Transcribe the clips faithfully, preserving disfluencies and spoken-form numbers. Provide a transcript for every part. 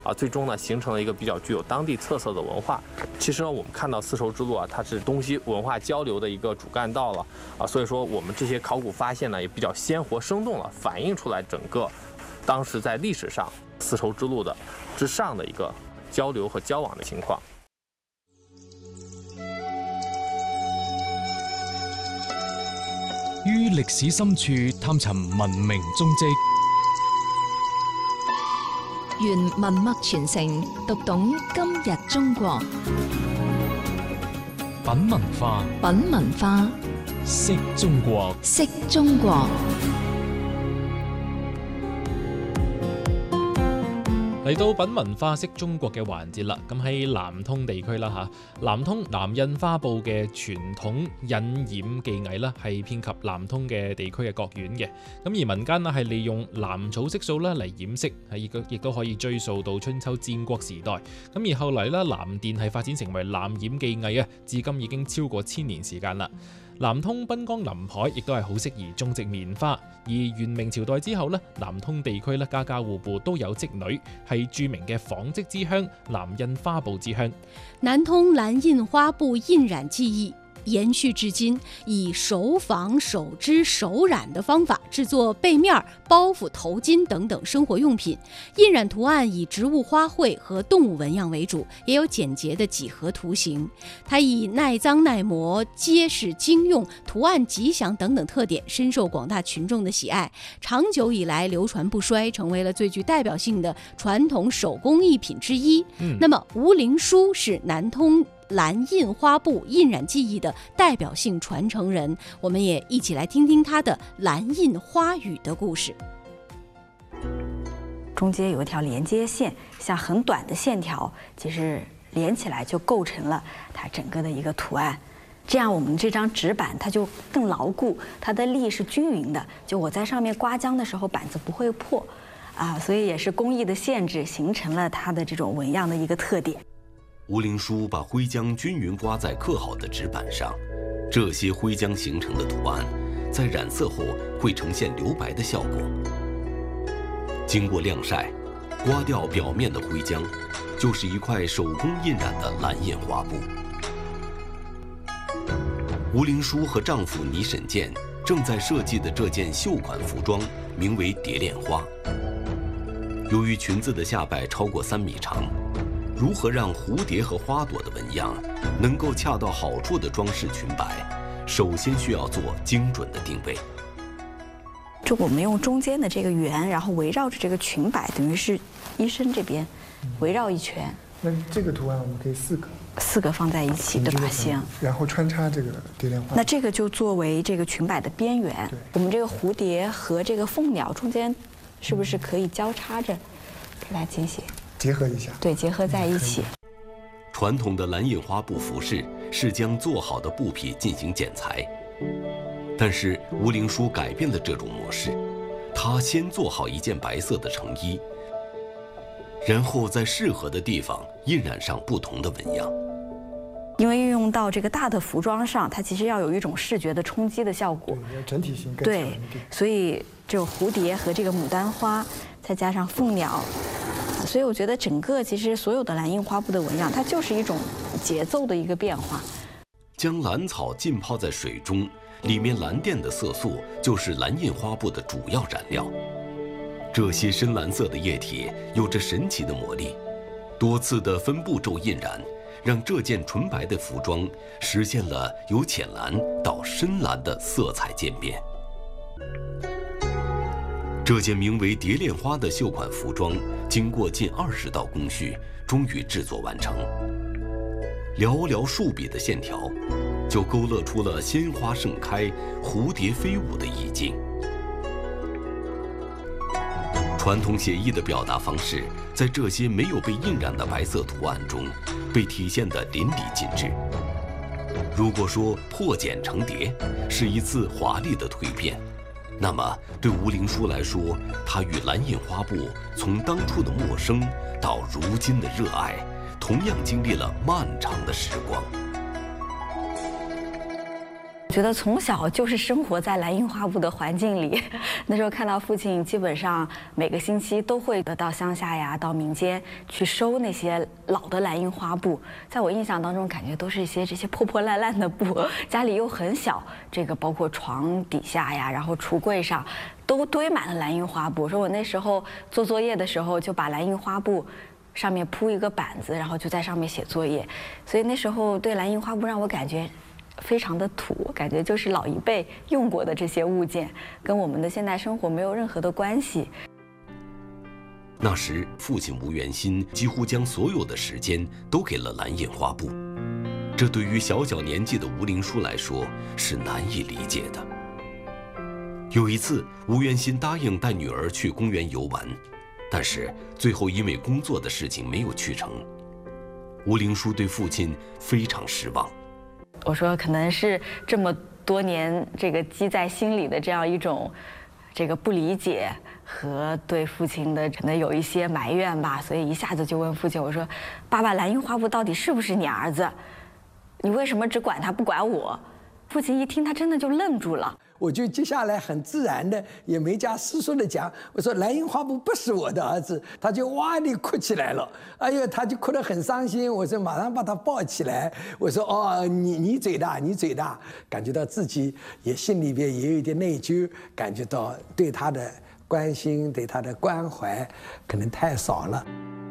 啊，最终呢形成了一个比较具有当地特色的文化。其实呢，我们看到丝绸之路啊，它是东西文化交流的一个主干道了啊，所以说我们这些考古发现呢也比较鲜活生动了，反映出来整个当时在历史上丝绸之路的之上的一个交流和交往的情况。 於歷史深處探尋文明蹤跡。 願文脈傳承，讀懂今日中國。 品文化， 品文化， 識中國， 識中國。 嚟到品文化識中國嘅環節啦，咁喺南通地區啦嚇，南通南印花布嘅傳統印染技藝啦，係遍及南通嘅地區嘅各縣嘅。咁而民間啦係利用藍草色素啦嚟染色，係亦都亦都可以追溯到春秋戰國時代。咁而後嚟啦，藍靛係發展成為藍染技藝啊，至今已經超過千年時間啦。南通濱江臨海亦都係好適宜種植棉花，而元明朝代之後咧，南通地區咧家家戶戶都有織女，係著名嘅紡織之鄉、南印花布之鄉。 南通藍印花布印染技藝延續至今，以手紡、手織、手染的方法製作被面、包袱、頭巾等等生活用品。印染圖案以植物花卉和動物紋樣為主，也有簡潔的幾何圖形。它以耐髒耐磨、結實經用、圖案吉祥等等特點，深受廣大群眾的喜愛，長久以來流傳不衰，成為了最具代表性的傳統手工藝品之一。嗯、那麼吳靈書是南通藍印花布印染技藝的代表性傳承人，我們也一起來聽聽他的藍印花語的故事。 中間有一條連接線，像很短的線條，其實連起來就構成了它整個的一個圖案。這樣我們這張紙板它就更牢固，它的力是均勻的，就我在上面刮漿的時候板子不會破啊，所以也是工藝的限制，形成了它的這種紋樣的一個特點。 吳靈書把灰漿均勻刮在刻好的紙板上，這些灰漿形成的圖案，在染色後會呈現留白的效果。經過晾曬，刮掉表面的灰漿，就是一塊手工印染的藍印花布。吳靈書和丈夫倪沈健正在設計的這件繡款服裝，名為蝶戀花。由於裙子的下擺超過三米長，如何讓蝴蝶和花朵的紋樣能夠恰到好處地裝飾裙擺，首先需要做精準的定位。 就我們用中間的這個圓，然後圍繞着這個裙擺，等於是衣身這邊圍繞一圈。 那這個圖案我們可以四個， 四個放在一起，對吧？行。然後穿插這個蝶戀花。 那這個就作為這個裙擺的邊緣。對。我們這個蝴蝶和這個鳳鳥中間，是不是可以交叉着給它進行？ 結合一下， 對，結合在一起。 傳統的藍印花布服飾是將做好的布匹進行剪裁，但是吳靈書改變了這種模式，他先做好一件白色的成衣，然後在適合的地方印染上不同的紋樣。 因為運用到這個大的服裝上，它其實要有一種視覺的衝擊的效果， 對，整體性更強一點。 對，所以這種蝴蝶和這個牡丹花，再加上鳳鳥。所以我覺得整個其實所有的藍印花布的紋樣，它就是一種節奏的一個變化。 將藍草浸泡在水中，裡面藍靛的色素就是藍印花布的主要染料。這些深藍色的液體有着神奇的魔力，多次的分步驟印染，讓這件純白的服裝實現了由淺藍到深藍的色彩漸變。這件名為蝶戀花的繡款服裝，經過近二十道工序，終於製作完成。寥寥數筆的線條，就勾勒出了鮮花盛開、蝴蝶飛舞的意境。傳統寫意的表達方式，在這些沒有被印染的白色圖案中，被體現得淋漓盡致。如果說破繭成蝶是一次華麗的蛻變，那麼對吳靈書來說，他與藍印花布從當初的陌生到如今的熱愛，同樣經歷了漫長的時光。 觉得从小就是生活在蓝印花布的环境里，那时候看到父亲基本上每个星期都会到乡下呀、到民间去收那些老的蓝印花布，在我印象当中，感觉都是一些这些破破烂烂的布，家里又很小，这个包括床底下呀，然后橱柜上都堆满了蓝印花布。说我那时候做作业的时候，就把蓝印花布上面铺一个板子，然后就在上面写作业，所以那时候对蓝印花布让我感觉非常的土，感觉就是老一辈用过的这些物件，跟我们的现代生活没有任何的关系。 那时，父亲吴元新几乎将所有的时间都给了蓝印花布，这对于小小年纪的吴灵书来说是难以理解的。有一次，吴元新答应带女儿去公园游玩，但是最后因为工作的事情没有去成。吴灵书对父亲非常失望。 我说，可能是这么多年这个积在心里的这样一种这个不理解和对父亲的可能有一些埋怨吧，所以一下子就问父亲，我说：“爸爸，蓝印花布到底是不是你儿子？你为什么只管他不管我？”父亲一听，他真的就愣住了。 我就接下来很自然的，也没加思索的讲，我说蓝印花布不是我的儿子，他就哇地哭起来了，哎呦，他就哭得很伤心。我说马上把他抱起来，我说哦，你你嘴大，你嘴大，感觉到自己也心里边也有一点内疚，感觉到对他的关心，对他的关怀可能太少了。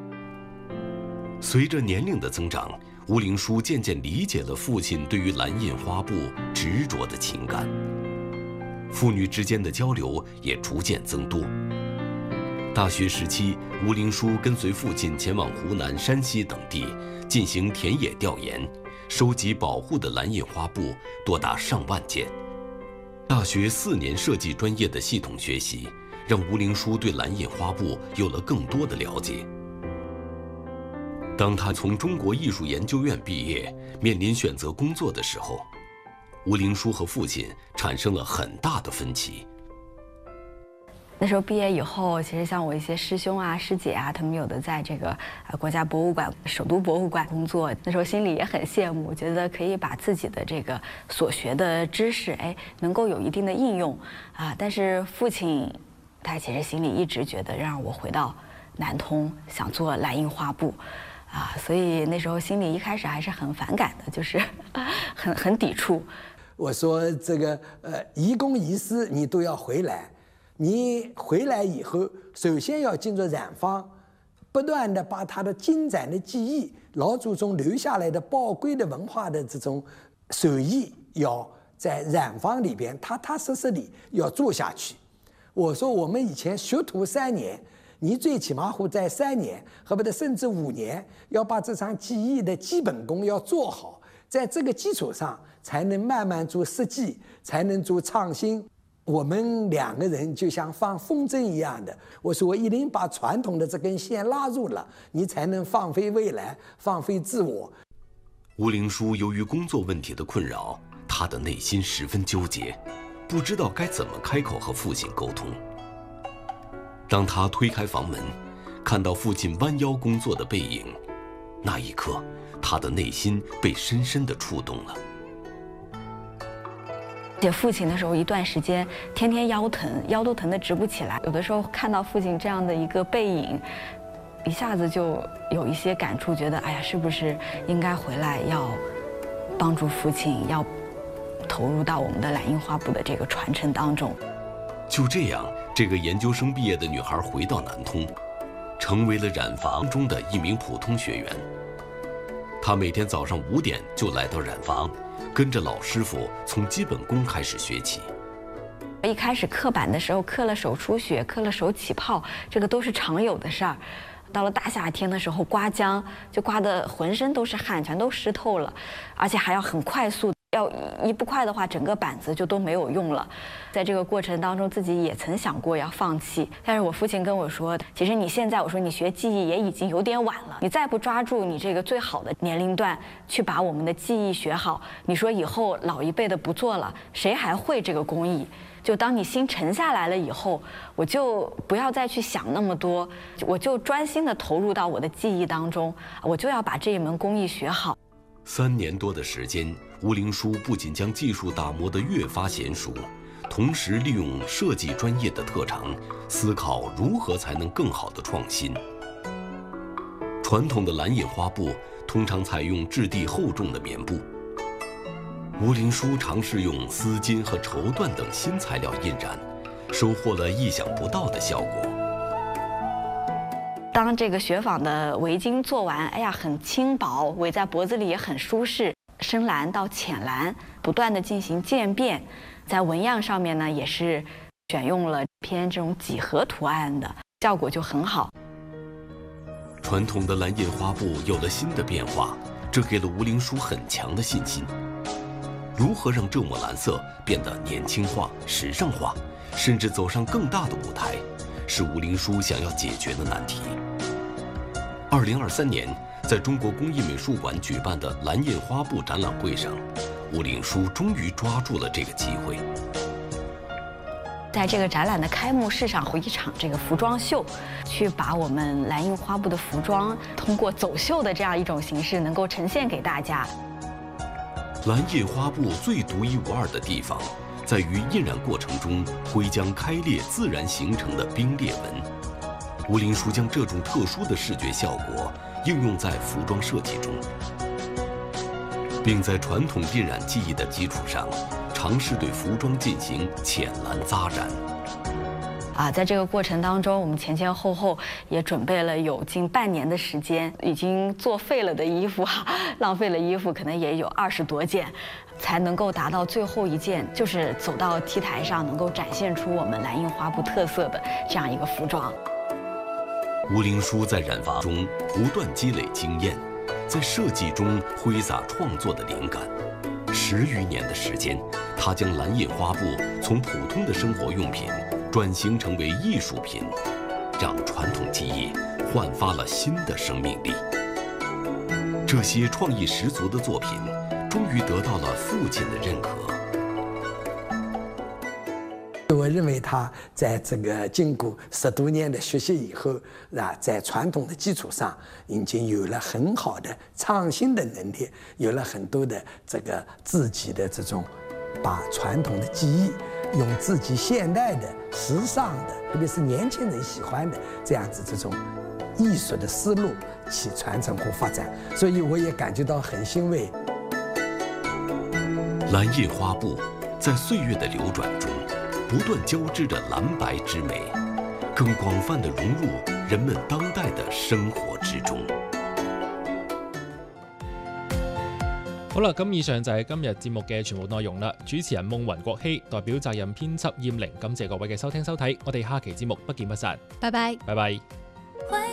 随着年龄的增长，吴灵书渐渐理解了父亲对于蓝印花布执着的情感。父女之间的交流也逐渐增多。大学时期，吴灵书跟随父亲前往湖南、山西等地进行田野调研，收集保护的蓝印花布多达上万件。大学四年设计专业的系统学习，让吴灵书对蓝印花布有了更多的了解。当他从中国艺术研究院毕业，面临选择工作的时候，吴灵书和父亲产生了很大的分歧。 那时候毕业以后，其实像我一些师兄啊、师姐啊，他们有的在这个呃国家博物馆、首都博物馆工作，那时候心里也很羡慕，觉得可以把自己的这个所学的知识，哎，能够有一定的应用啊。但是父亲他其实心里一直觉得让我回到南通，想做蓝印花布。啊，所以那时候心里一开始还是很反感的，就是很很抵触。 我说这个呃，移公移私你都要回来，你回来以后，首先要进入染坊，不断的把他的精湛的技艺、老祖宗留下来的宝贵的文化的这种手艺，要在染坊里边踏踏实实地要做下去。我说我们以前学徒三年。你最起码会在三年，恨不得甚至五年，要把这场技艺的基本功要做好，在这个基础上，才能慢慢做设计，才能做创新。我们两个人就像放风筝一样的，我说我一定把传统的这根线拉住了，你才能放飞未来，放飞自我。 吴灵书由于工作问题的困扰，他的内心十分纠结，不知道该怎么开口和父亲沟通。当他推开房门，看到父亲弯腰工作的背影，那一刻，他的内心被深深地触动了。 而且父亲那时候一段时间天天腰疼，腰都疼得直不起来。有的时候看到父亲这样的一个背影，一下子就有一些感触，觉得哎呀，是不是应该回来要帮助父亲，要投入到我们的蓝印花布的这个传承当中。 就这样，这个研究生毕业的女孩回到南通，成为了染坊中的一名普通学员。她每天早上五点就来到染坊，跟着老师傅从基本功开始学起。 一开始刻板的时候，刻了手出血，刻了手起泡，这个都是常有的事儿。到了大夏天的时候，刮浆就刮得浑身都是汗，全都湿透了，而且还要很快速。要一不快的话，整个板子就都没有用了。在这个过程当中，自己也曾想过要放弃，但是我父亲跟我说，其实你现在，我说你学技艺也已经有点晚了，你再不抓住你这个最好的年龄段去把我们的技艺学好，你说以后老一辈的不做了，谁还会这个工艺？就当你心沉下来了以后，我就不要再去想那么多，我就专心的投入到我的技艺当中，我就要把这一门工艺学好。 三年多的时间， 吴灵书不仅将技术打磨得越发娴熟，同时利用设计专业的特长，思考如何才能更好的创新。传统的蓝印花布通常采用质地厚重的棉布，吴灵书尝试用丝巾和绸缎等新材料印染，收获了意想不到的效果。 当这个雪纺的围巾做完，哎呀，很轻薄，围在脖子里也很舒适。深蓝到浅蓝，不断的进行渐变，在纹样上面呢，也是选用了偏这种几何图案的，效果就很好。 传统的蓝印花布有了新的变化，这给了吴灵书很强的信心。如何让这抹蓝色变得年轻化、时尚化，甚至走上更大的舞台，是吴灵书想要解决的难题。二零二三年，在中国工艺美术馆举办的蓝印花布展览会上，吴灵书终于抓住了这个机会。 在这个展览的开幕式上，一场这个服装秀，去把我们蓝印花布的服装通过走秀的这样一种形式，能够呈现给大家。 蓝印花布最独一无二的地方，在于印染过程中灰浆开裂自然形成的冰裂纹。吴灵书将这种特殊的视觉效果应用在服装设计中，并在传统印染技艺的基础上，尝试对服装进行浅蓝扎染。 啊，在这个过程当中，我们前前后后也准备了有近半年的时间，已经作废了的衣服啊，浪费了衣服可能也有二十多件，才能够达到最后一件，就是走到 T 台上能够展现出我们蓝印花布特色的这样一个服装。 吴灵书在染发中不断积累经验，在设计中挥洒创作的灵感。十余年的时间，他将蓝印花布从普通的生活用品转型成为艺术品，让传统技艺焕发了新的生命力。这些创意十足的作品，终于得到了父亲的认可。 我认为他在这个经过十多年的学习以后，啊，在传统的基础上已经有了很好的创新的能力，有了很多的这个自己的这种，把传统的技艺用自己现代的、时尚的，特别是年轻人喜欢的这样子这种艺术的思路去传承和发展，所以我也感觉到很欣慰。 蓝印花布在岁月的流转中，不断交织着蓝白之美，更广泛地融入人们当代的生活之中。 好啦，咁以上就係今日節目嘅全部內容啦。主持人夢雲國希，代表責任編輯燕玲，感謝各位嘅收聽收睇，我哋下期節目不見不散。 拜拜， 拜拜。